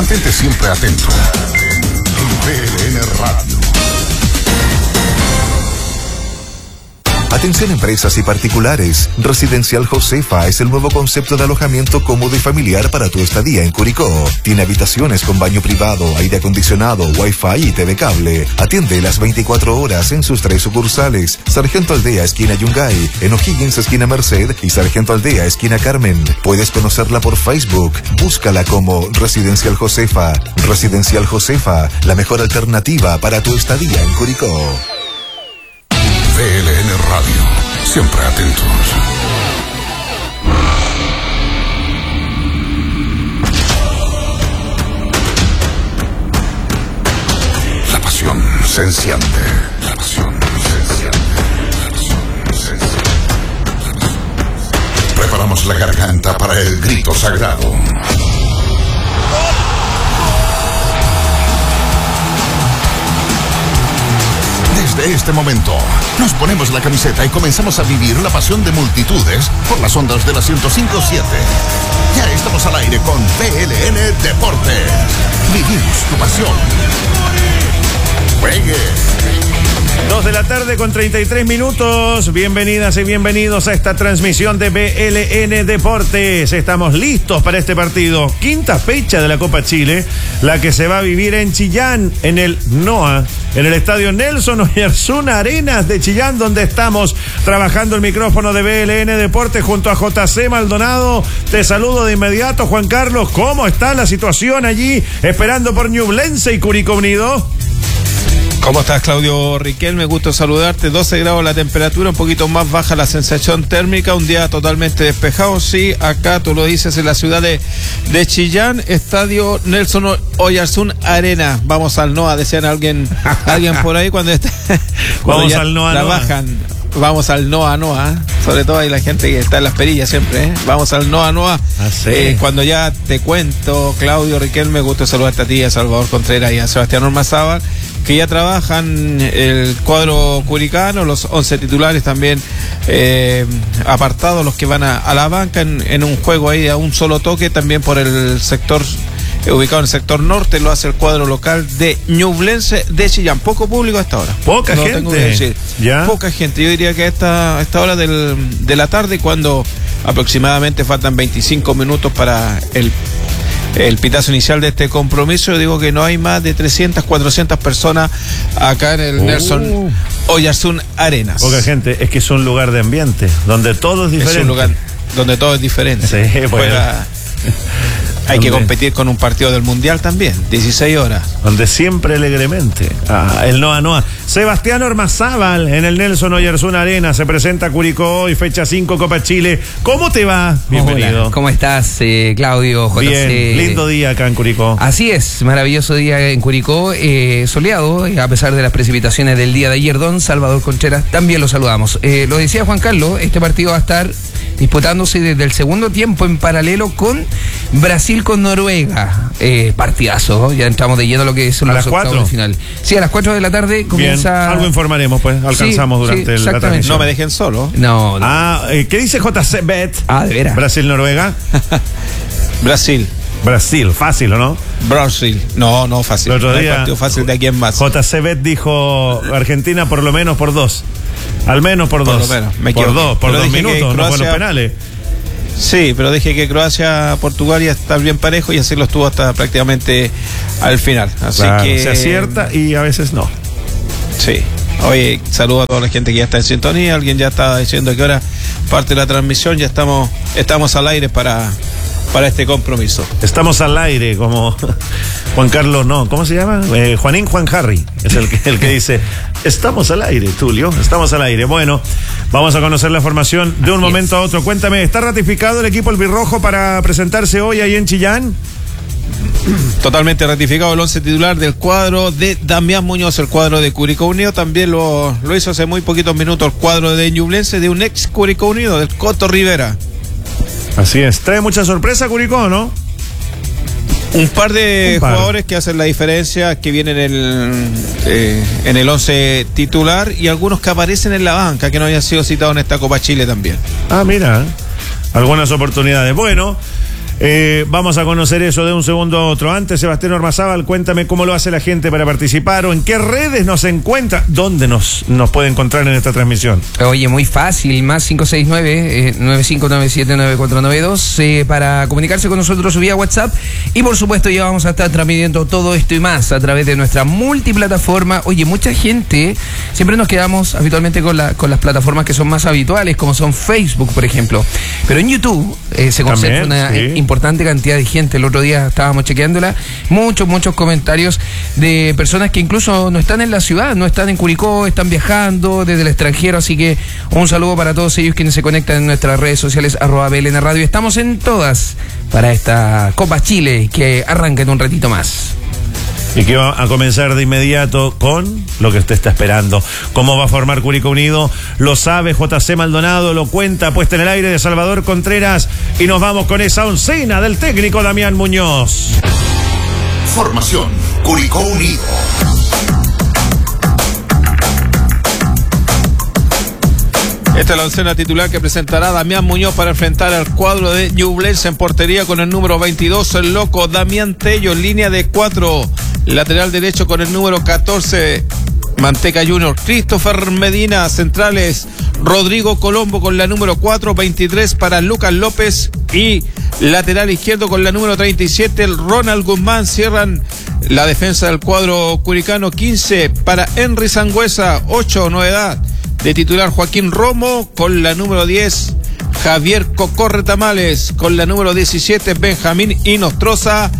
Mantente siempre atento. En PLN Radio. Atención empresas y particulares. Residencial Josefa es el nuevo concepto de alojamiento cómodo y familiar para tu estadía en Curicó. Tiene habitaciones con baño privado, aire acondicionado, wifi y TV cable. Atiende las 24 horas en sus 3 sucursales. Sargento Aldea, esquina Yungay, en O'Higgins, esquina Merced, y Sargento Aldea, esquina Carmen. Puedes conocerla por Facebook. Búscala como Residencial Josefa. Residencial Josefa, la mejor alternativa para tu estadía en Curicó. PLN Radio, siempre atentos. La pasión se enciende. La pasión se enciende. La pasión se enciende. Preparamos la garganta para el grito sagrado. Desde este momento, nos ponemos la camiseta y comenzamos a vivir la pasión de multitudes por las ondas de la 105.7. Ya estamos al aire con PLN Deportes. Vivimos tu pasión. Juegue. 2 de la tarde con 33 minutos. Bienvenidas y bienvenidos a esta transmisión de PLN Deportes. Estamos listos para este partido. Quinta fecha de la Copa Chile, la que se va a vivir en Chillán, en el NOA, en el estadio Nelson Oyarzún Arenas de Chillán, donde estamos trabajando el micrófono de PLN Deportes junto a JC Maldonado. Te saludo de inmediato, Juan Carlos. ¿Cómo está la situación allí, esperando por Ñublense y Curicó Unido? ¿Cómo estás, Claudio Riquelme? Gusto saludarte. 12 grados la temperatura, un poquito más baja la sensación térmica, un día totalmente despejado. Sí, acá tú lo dices, en la ciudad de Chillán, estadio Nelson Oyarzún Arena. Vamos al NOA, decían alguien por ahí cuando Vamos al NOA, trabajan. NOA. Vamos al NOA, sobre todo hay la gente que está en las perillas siempre, ¿eh? Vamos al NOA. Sí. Cuando ya te cuento, Claudio Riquelme, gusto saludarte a ti, a Salvador Contreras y a Sebastián Ormazábal, que ya trabajan el cuadro curicano, los 11 titulares también apartados, los que van a la banca en un juego ahí a un solo toque, también por el sector ubicado en el sector norte, lo hace el cuadro local de Ñublense de Chillán. Poco público hasta ahora. Poca gente. Tengo que decir. ¿Ya? Poca gente. Yo diría que a esta hora de la tarde, cuando aproximadamente faltan 25 minutos para el pitazo inicial de este compromiso, yo digo que no hay más de 300, 400 personas acá en el Nelson Oyarzún Arenas. Poca gente, es que es un lugar de ambiente, donde todo es diferente. Es un lugar donde todo es diferente. Sí, bueno. Hay que competir con un partido del Mundial también, 16 horas. Donde siempre alegremente. El NOA. Sebastián Ormazábal en el Nelson Oyarzún Arena. Se presenta Curicó hoy, fecha 5, Copa Chile. ¿Cómo te va? Bienvenido. Hola, ¿cómo estás, Claudio? JC? Bien, lindo día acá en Curicó. Así es, maravilloso día en Curicó, soleado, a pesar de las precipitaciones del día de ayer. Don Salvador Contreras, también lo saludamos. Lo decía Juan Carlos, este partido va a estar disputándose desde el segundo tiempo en paralelo con Brasil con Noruega. Partidazo, ya entramos de lleno a lo que son los octavos de final. Sí, a las 4 de la tarde comienza. Bien, algo informaremos, pues, alcanzamos durante la transmisión. No me dejen solo. No. ¿Qué dice JC Bet? De veras. Brasil-Noruega. Brasil, fácil, ¿o no? Brasil. No, fácil. El otro día, partido fácil de aquí en más. JC Bet dijo Argentina por lo menos por 2. Al menos por 2. Por 2 minutos, no fueron penales. Sí, pero dije que Croacia, Portugal ya está bien parejo y así lo estuvo hasta prácticamente al final. Así que se acierta y a veces no. Sí. Oye, saludo a toda la gente que ya está en sintonía. Alguien ya está diciendo que ahora parte de la transmisión. Ya estamos al aire para este compromiso. Estamos al aire, como Juan Carlos, no, ¿cómo se llama? Juan Harry es el que dice, estamos al aire, Tulio, estamos al aire. Bueno, vamos a conocer la formación de un momento a otro. Cuéntame, ¿está ratificado el equipo albirrojo para presentarse hoy ahí en Chillán? Totalmente ratificado el 11 titular del cuadro de Damián Muñoz, el cuadro de Curicó Unido. También lo hizo hace muy poquitos minutos el cuadro de Ñublense, de un ex Curicó Unido, del Coto Rivera. Así es, trae mucha sorpresa Curicó, ¿no? Un par de jugadores que hacen la diferencia, que vienen en el 11 titular, y algunos que aparecen en la banca, que no hayan sido citados en esta Copa Chile también. Mira, algunas oportunidades. Bueno, Vamos a conocer eso de un segundo a otro. Antes, Sebastián Ormazábal, cuéntame cómo lo hace la gente para participar o en qué redes nos encuentra, dónde nos puede encontrar en esta transmisión. Oye, muy fácil, más 569-9597-9492 para comunicarse con nosotros vía WhatsApp. Y por supuesto ya vamos a estar transmitiendo todo esto y más a través de nuestra multiplataforma. Oye, mucha gente, siempre nos quedamos habitualmente con las plataformas que son más habituales, como son Facebook, por ejemplo. Pero en YouTube se concentra una importante cantidad de gente. El otro día estábamos chequeándola, muchos comentarios de personas que incluso no están en la ciudad, no están en Curicó, están viajando desde el extranjero, así que un saludo para todos ellos quienes se conectan en nuestras redes sociales @BLN Radio. Estamos en todas para esta Copa Chile que arranca en un ratito más. Y que va a comenzar de inmediato con lo que usted está esperando. ¿Cómo va a formar Curicó Unido? Lo sabe JC Maldonado, lo cuenta, puesta en el aire de Salvador Contreras. Y nos vamos con esa oncena del técnico Damián Muñoz. Formación Curicó Unido. Esta es la oncena titular que presentará Damián Muñoz para enfrentar al cuadro de Ñublense. En portería con el número 22, el loco Damián Tello, en línea de 4. Lateral derecho con el número 14, Manteca Junior, Christopher Medina. Centrales, Rodrigo Colombo con la número 4, 23 para Lucas López. Y lateral izquierdo con la número 37, el Ronald Guzmán. Cierran la defensa del cuadro curicano, 15 para Henry Sangüesa, 8, novedad de titular Joaquín Romo, con la número 10, Javier Cocorre Tamales, con la número 17, Benjamín Inostroza,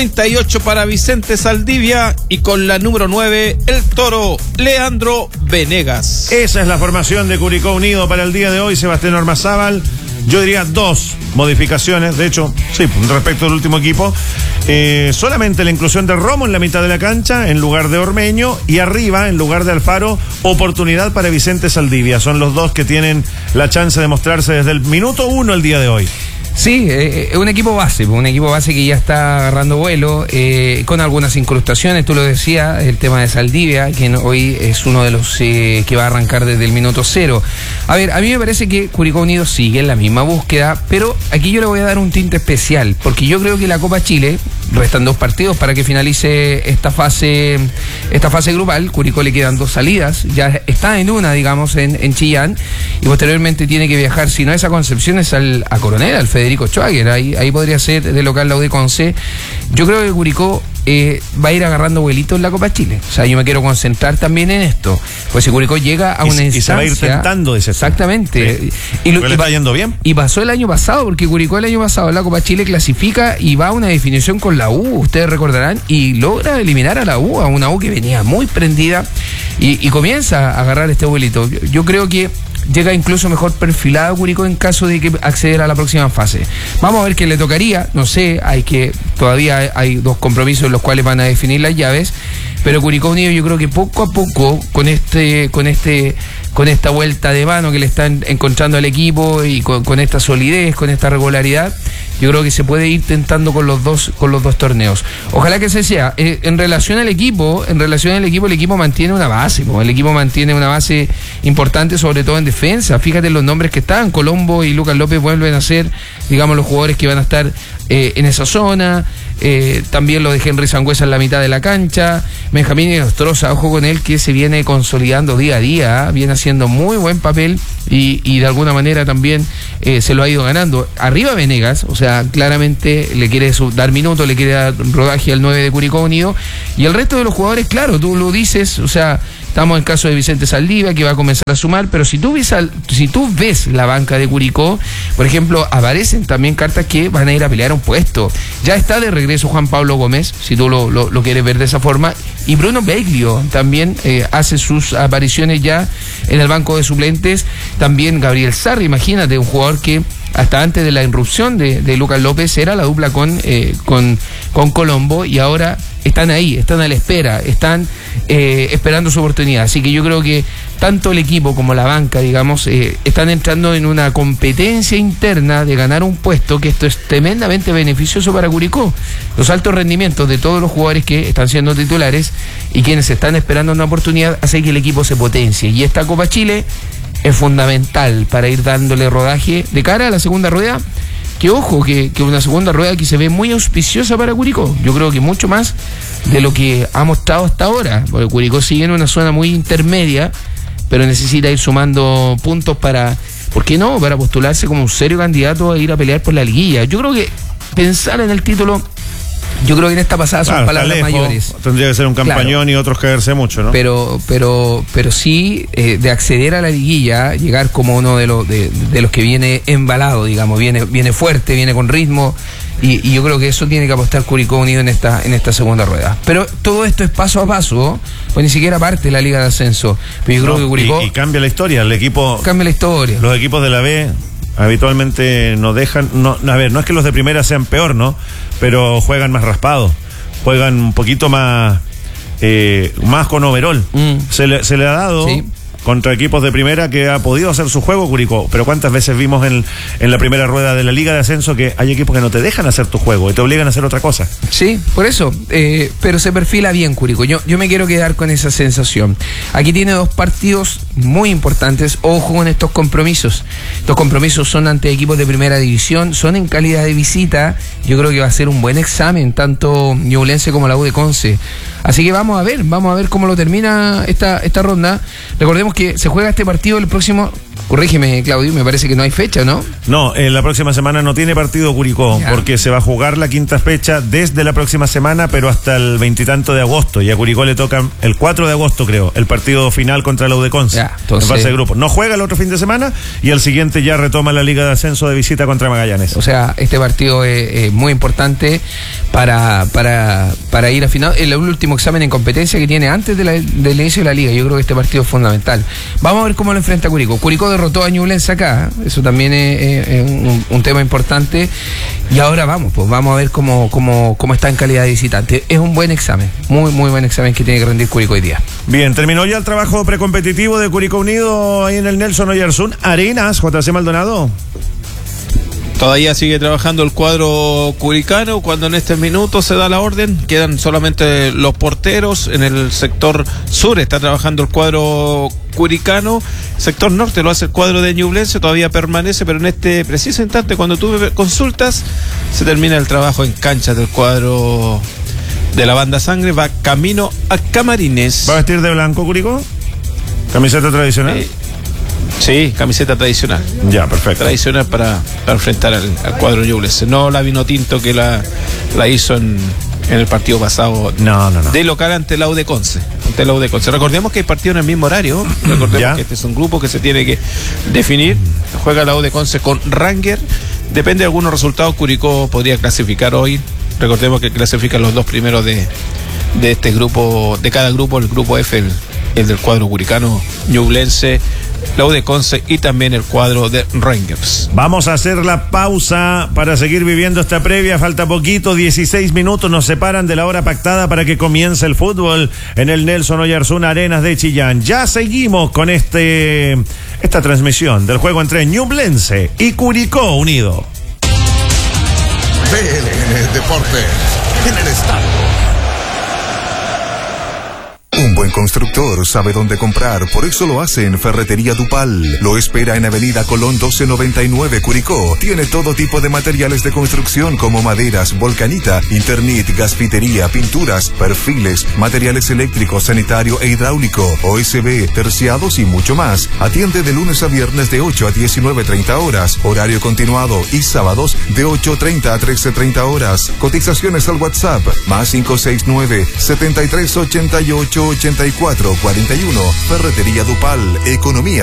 38 para Vicente Saldivia y con la número 9, el Toro Leandro Venegas. Esa es la formación de Curicó Unido para el día de hoy, Sebastián Ormazábal. Yo diría 2 modificaciones, de hecho, sí, respecto al último equipo. Solamente la inclusión de Romo en la mitad de la cancha, en lugar de Ormeño, y arriba, en lugar de Alfaro, oportunidad para Vicente Saldivia. Son los dos que tienen la chance de mostrarse desde el minuto 1 el día de hoy. Sí, es un equipo base que ya está agarrando vuelo, con algunas incrustaciones, tú lo decías, el tema de Saldivia, que hoy es uno de los que va a arrancar desde el minuto 0. A ver, a mí me parece que Curicó Unido sigue en la misma búsqueda, pero aquí yo le voy a dar un tinte especial, porque yo creo que la Copa Chile, restan 2 partidos para que finalice esta fase grupal. Curicó le quedan 2 salidas, ya está en una, digamos, en Chillán, y posteriormente tiene que viajar, si no es a Concepción, es a Coronel, al Federico Schwager, ahí podría ser de local la UD con C. Yo creo que Curicó va a ir agarrando vuelitos en la Copa Chile. O sea, yo me quiero concentrar también en esto. Pues si Curicó llega a una instancia... Y se va a ir tentando de ese... Exactamente. Sí. Y le está yendo bien. Y pasó el año pasado, porque Curicó el año pasado en la Copa Chile clasifica y va a una definición con la U, ustedes recordarán, y logra eliminar a la U, a una U que venía muy prendida, y comienza a agarrar este vuelito. Yo creo que llega incluso mejor perfilado Curicó en caso de que acceder a la próxima fase. Vamos a ver qué le tocaría, no sé, todavía hay 2 compromisos en los cuales van a definir las llaves, pero Curicó Unido yo creo que poco a poco con esta vuelta de mano que le están encontrando al equipo y con esta solidez, con esta regularidad, yo creo que se puede ir tentando con los dos torneos. Ojalá que se sea. En relación al equipo, el equipo mantiene una base, el equipo mantiene una base importante, sobre todo en defensa. Fíjate los nombres que están, Colombo y Lucas López vuelven a ser, digamos, los jugadores que van a estar en esa zona. También lo de Henry Sangüesa en la mitad de la cancha. Benjamín Inostroza, ojo con él, que se viene consolidando día a día, viene haciendo muy buen papel y de alguna manera también se lo ha ido ganando. Arriba Venegas, o sea, claramente le quiere dar minutos, le quiere dar rodaje al 9 de Curicó Unido, y el resto de los jugadores, claro, tú lo dices, o sea, estamos en el caso de Vicente Saldivia, que va a comenzar a sumar, pero si tú ves la banca de Curicó, por ejemplo, aparecen también cartas que van a ir a pelear un puesto. Ya está de regreso Juan Pablo Gómez, si tú lo quieres ver de esa forma, y Bruno Beglio también hace sus apariciones ya en el banco de suplentes. También Gabriel Sarri, imagínate, un jugador que hasta antes de la irrupción de Lucas López era la dupla con Colombo, y ahora están ahí, están a la espera, están esperando su oportunidad. Así que yo creo que tanto el equipo como la banca, digamos, están entrando en una competencia interna de ganar un puesto, que esto es tremendamente beneficioso para Curicó. Los altos rendimientos de todos los jugadores que están siendo titulares y quienes están esperando una oportunidad hace que el equipo se potencie, y esta Copa Chile es fundamental para ir dándole rodaje de cara a la segunda rueda que ojo, que una segunda rueda que se ve muy auspiciosa para Curicó. Yo creo que mucho más de lo que ha mostrado hasta ahora, porque Curicó sigue en una zona muy intermedia, pero necesita ir sumando puntos para, ¿por qué no?, para postularse como un serio candidato a ir a pelear por la liguilla. Yo creo que pensar en el título, yo creo que en esta pasada son palabras mayores. Tendría que ser un campañón, claro, y otros caerse mucho, ¿no? Pero sí, de acceder a la liguilla, llegar como uno de los que viene embalado, digamos, viene fuerte, viene con ritmo, y yo creo que eso tiene que apostar Curicó Unido en esta segunda rueda. Pero todo esto es paso a paso, pues ni siquiera parte de la Liga de Ascenso. Pero yo creo que Curicó... Y cambia la historia, el equipo... Cambia la historia. Los equipos de la B habitualmente no dejan... No es que los de primera sean peor, ¿no? Pero juegan más raspados, juegan un poquito más con overall. Se le ha dado... Sí. Contra equipos de primera que ha podido hacer su juego Curicó, pero cuántas veces vimos en la primera rueda de la Liga de Ascenso que hay equipos que no te dejan hacer tu juego y te obligan a hacer otra cosa. Sí, por eso, pero se perfila bien Curicó. Yo me quiero quedar con esa sensación. Aquí tiene 2 partidos muy importantes. Ojo con estos compromisos. Estos compromisos son ante equipos de primera división, son en calidad de visita. Yo creo que va a ser un buen examen tanto Ñublense como la U de Conce. Así que vamos a ver cómo lo termina esta ronda. Recordemos que se juega este partido el próximo... Corrígeme, Claudio, me parece que no hay fecha, ¿no? No, la próxima semana no tiene partido Curicó, porque se va a jugar la 5ª fecha desde la próxima semana, pero hasta el 20 y tanto de agosto. Y a Curicó le toca el 4 de agosto, creo, el partido final contra la U de Conce, en fase de grupo. No juega el otro fin de semana y el siguiente ya retoma la Liga de Ascenso de visita contra Magallanes. O sea, este partido es muy importante para ir a final. El último examen en competencia que tiene antes del inicio de la Liga. Yo creo que este partido es fundamental. Vamos a ver cómo lo enfrenta Curicó. Curicó derrotó a Ñublense acá, eso también es un tema importante, y ahora vamos a ver cómo está en calidad de visitante. Es un buen examen, muy buen examen que tiene que rendir Curicó hoy día. Bien, terminó ya el trabajo precompetitivo de Curicó Unido ahí en el Nelson Oyarzún Arenas. JC Maldonado. Todavía sigue trabajando el cuadro curicano cuando en este minuto se da la orden. Quedan solamente los porteros. En el sector sur está trabajando el cuadro curicano. Sector norte lo hace el cuadro de Ñublense. Todavía permanece, pero en este preciso instante, cuando tú me consultas, se termina el trabajo en cancha del cuadro de la banda Sangre. Va camino a Camarines. ¿Va a vestir de blanco Curicó? ¿Camiseta tradicional? Sí, camiseta tradicional. Ya, perfecto. Tradicional para enfrentar al cuadro Ñublense. No la vino tinto que la hizo en el partido pasado. No. De local ante la U de Conce. Recordemos que hay partido en el mismo horario. Recordemos que este es un grupo que se tiene que definir. Juega la U de Conce con Ranger. Depende de algunos resultados. Curicó podría clasificar hoy. Recordemos que clasifican los 2 primeros de este grupo, de cada grupo. El grupo F, el del cuadro curicano, Ñublense, la U de Conce y también el cuadro de Rangers. Vamos a hacer la pausa para seguir viviendo esta previa. Falta poquito, 16 minutos nos separan de la hora pactada para que comience el fútbol en el Nelson Oyarzún Arenas de Chillán. Ya seguimos con esta transmisión del juego entre Ñublense y Curicó Unido. BLN Deportes en el estadio. Un buen constructor sabe dónde comprar, por eso lo hace en Ferretería Dupal. Lo espera en Avenida Colón 1299, Curicó. Tiene todo tipo de materiales de construcción como maderas, volcanita, Internet, gasfitería, pinturas, perfiles, materiales eléctricos, sanitario e hidráulico, OSB, terciados y mucho más. Atiende de lunes a viernes de 8 a 19:30 horas, horario continuado, y sábados de 8:30 a 13:30 horas. Cotizaciones al WhatsApp, más 569-7388-8441. Ferretería Dupal, economía